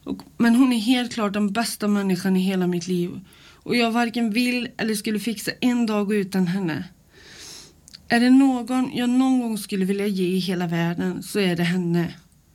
Men hon är helt klart den bästa människan i hela mitt liv. Och jag varken vill eller skulle fixa en dag utan henne. Är det någon jag någon gång skulle vilja ge i hela världen så är det henne.